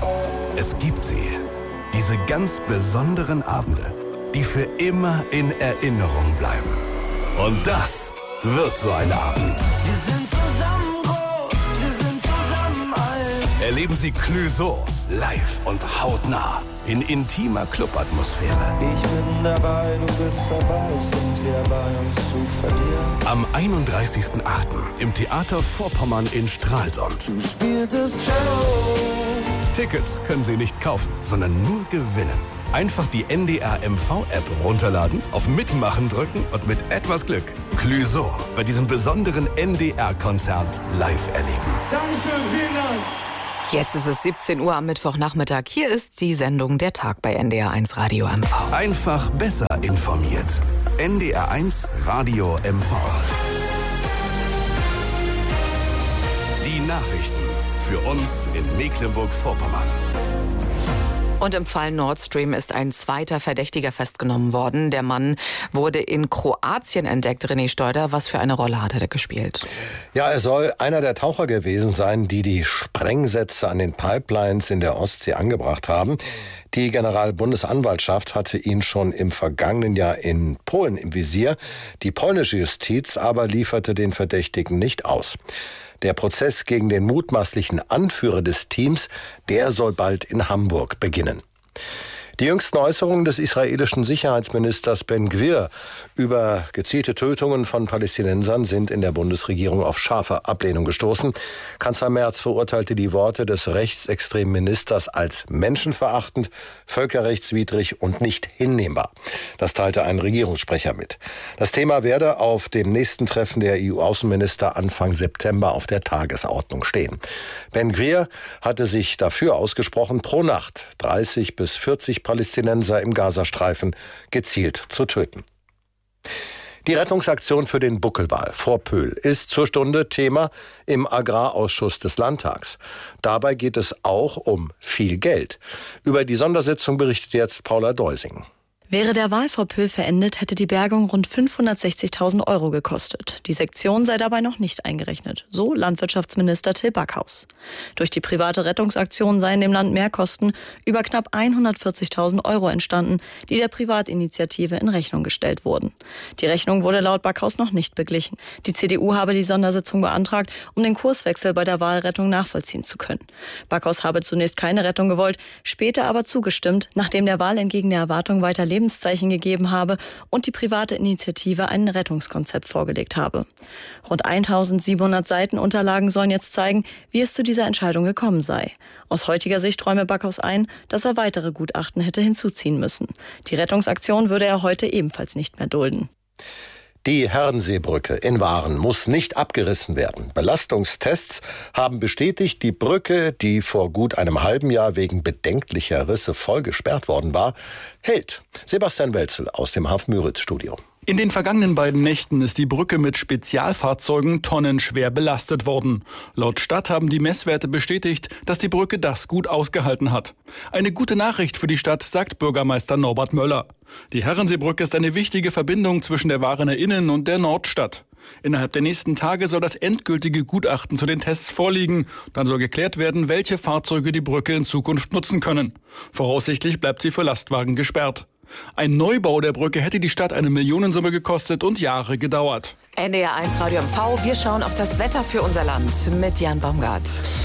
Es gibt sie. Diese ganz besonderen Abende, die für immer in Erinnerung bleiben. Und das wird so ein Abend. Wir sind zusammen groß, wir sind zusammen alt. Erleben Sie Clouseau live und hautnah in intimer Clubatmosphäre. Ich bin dabei, du bist dabei, sind wir bei uns zu verlieren. Am 31.08. im Theater Vorpommern in Stralsund. Du spieltest Cello. Tickets können Sie nicht kaufen, sondern nur gewinnen. Einfach die NDR MV-App runterladen, auf Mitmachen drücken und mit etwas Glück Clouseau bei diesem besonderen NDR-Konzert live erleben. Dankeschön, vielen Dank. Jetzt ist es 17 Uhr am Mittwochnachmittag. Hier ist die Sendung Der Tag bei NDR1 Radio MV. Einfach besser informiert. NDR1 Radio MV. Die Nachrichten für uns in Mecklenburg-Vorpommern. Und im Fall Nord Stream ist ein zweiter Verdächtiger festgenommen worden. Der Mann wurde in Kroatien entdeckt. René Steuder, was für eine Rolle hat er da gespielt? Ja, er soll einer der Taucher gewesen sein, die die Sprengsätze an den Pipelines in der Ostsee angebracht haben. Die Generalbundesanwaltschaft hatte ihn schon im vergangenen Jahr in Polen im Visier. Die polnische Justiz aber lieferte den Verdächtigen nicht aus. Der Prozess gegen den mutmaßlichen Anführer des Teams, der soll bald in Hamburg beginnen. Die jüngsten Äußerungen des israelischen Sicherheitsministers Ben-Gvir über gezielte Tötungen von Palästinensern sind in der Bundesregierung auf scharfe Ablehnung gestoßen. Kanzler Merz verurteilte die Worte des rechtsextremen Ministers als menschenverachtend, völkerrechtswidrig und nicht hinnehmbar. Das teilte ein Regierungssprecher mit. Das Thema werde auf dem nächsten Treffen der EU-Außenminister Anfang September auf der Tagesordnung stehen. Ben-Gvir hatte sich dafür ausgesprochen, pro Nacht 30 bis 40 Palästinenser im Gazastreifen gezielt zu töten. Die Rettungsaktion für den Buckelwal vor Pöhl ist zur Stunde Thema im Agrarausschuss des Landtags. Dabei geht es auch um viel Geld. Über die Sondersitzung berichtet jetzt Paula Deusing. Wäre der Wal vor Pöhl verendet, hätte die Bergung rund 560.000 € gekostet. Die Sektion sei dabei noch nicht eingerechnet, so Landwirtschaftsminister Till Backhaus. Durch die private Rettungsaktion seien dem Land Mehrkosten über knapp 140.000 € entstanden, die der Privatinitiative in Rechnung gestellt wurden. Die Rechnung wurde laut Backhaus noch nicht beglichen. Die CDU habe die Sondersitzung beantragt, um den Kurswechsel bei der Walrettung nachvollziehen zu können. Backhaus habe zunächst keine Rettung gewollt, später aber zugestimmt, nachdem der Wal entgegen der Erwartung weiter Lebenszeichen gegeben habe und die private Initiative ein Rettungskonzept vorgelegt habe. Rund 1700 Seiten Unterlagen sollen jetzt zeigen, wie es zu dieser Entscheidung gekommen sei. Aus heutiger Sicht räume Backhaus ein, dass er weitere Gutachten hätte hinzuziehen müssen. Die Rettungsaktion würde er heute ebenfalls nicht mehr dulden. Die Herrenseebrücke in Waren muss nicht abgerissen werden. Belastungstests haben bestätigt, die Brücke, die vor gut einem halben Jahr wegen bedenklicher Risse voll gesperrt worden war, hält. Sebastian Welzel aus dem Haff-Müritz-Studio. In den vergangenen beiden Nächten ist die Brücke mit Spezialfahrzeugen tonnenschwer belastet worden. Laut Stadt haben die Messwerte bestätigt, dass die Brücke das gut ausgehalten hat. Eine gute Nachricht für die Stadt, sagt Bürgermeister Norbert Möller. Die Herrenseebrücke ist eine wichtige Verbindung zwischen der Warener Innen- und der Nordstadt. Innerhalb der nächsten Tage soll das endgültige Gutachten zu den Tests vorliegen. Dann soll geklärt werden, welche Fahrzeuge die Brücke in Zukunft nutzen können. Voraussichtlich bleibt sie für Lastwagen gesperrt. Ein Neubau der Brücke hätte die Stadt eine Millionensumme gekostet und Jahre gedauert. NDR1 Radio MV, wir schauen auf das Wetter für unser Land mit Jan Baumgart.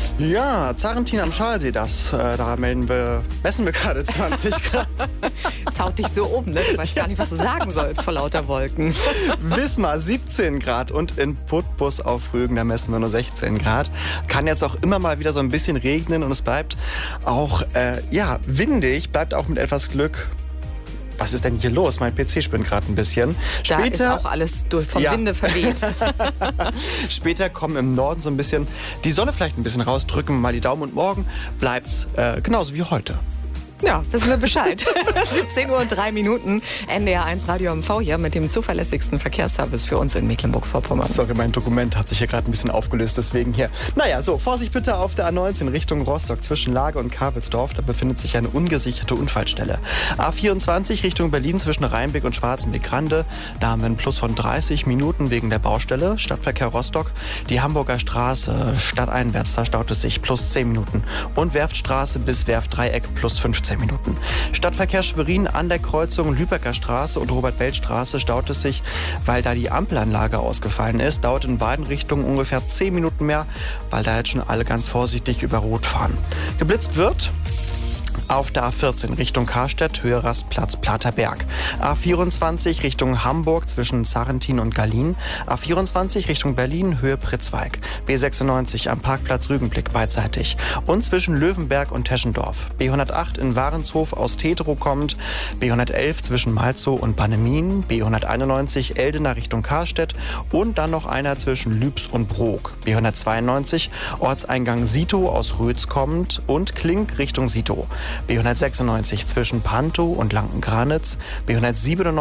Ja, Zarentin am Schalsee, da messen wir gerade 20 Grad. Es haut dich so um, ne? Du weißt gar nicht, was du sagen sollst vor lauter Wolken. Wismar 17 Grad und in Putbus auf Rügen, da messen wir nur 16 Grad. Kann jetzt auch immer mal wieder so ein bisschen regnen und es bleibt auch windig, bleibt auch mit etwas Glück. Was ist denn hier los? Mein PC spinnt gerade ein bisschen. Da ist auch alles vom Winde verweht. Später kommen im Norden so ein bisschen die Sonne vielleicht ein bisschen raus, drücken wir mal die Daumen und morgen bleibt's genauso wie heute. Ja, wissen wir Bescheid. 17:03 Uhr, NDR1 Radio MV hier mit dem zuverlässigsten Verkehrsservice für uns in Mecklenburg-Vorpommern. Sorry, mein Dokument hat sich hier gerade ein bisschen aufgelöst, deswegen hier. Naja, so, Vorsicht bitte auf der A19 Richtung Rostock zwischen Lage und Karwelsdorf. Da befindet sich eine ungesicherte Unfallstelle. A24 Richtung Berlin zwischen Rheinbeck und Schwarzenbeck-Grande. Da haben wir einen Plus von 30 Minuten wegen der Baustelle. Stadtverkehr Rostock. Die Hamburger Straße stadteinwärts, da staut es sich plus 10 Minuten. Und Werftstraße bis Werftdreieck plus 15 Minuten. Stadtverkehr Schwerin an der Kreuzung Lübecker Straße und Robert-Belt-Straße staut es sich, weil da die Ampelanlage ausgefallen ist. Dauert in beiden Richtungen ungefähr 10 Minuten mehr, weil da jetzt schon alle ganz vorsichtig über Rot fahren. Geblitzt wird auf der A14 Richtung Karstedt, Höhe Rastplatz Platterberg. A24 Richtung Hamburg zwischen Sarrentin und Gallien. A24 Richtung Berlin, Höhe Pritzwalk. B96 am Parkplatz Rügenblick beidseitig. Und zwischen Löwenberg und Teschendorf. B108 in Warenshof aus Tetero kommt. B111 zwischen Malzow und Bannemin. B191 Eldena Richtung Karstedt. Und dann noch einer zwischen Lübs und Brok. B192 Ortseingang Sito aus Rötz kommt. Und Klink Richtung Sito. B196 zwischen Pantow und Lanken-Granitz, B197